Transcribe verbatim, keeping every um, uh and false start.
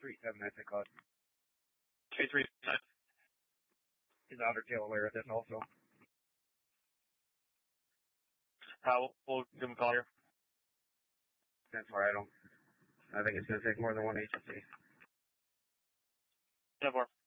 three seven, that's a cut. Two three seven. His outer tail layer at this also. How we'll give him a call here. That's why I don't. I think it's going to take more than one agency. ten four.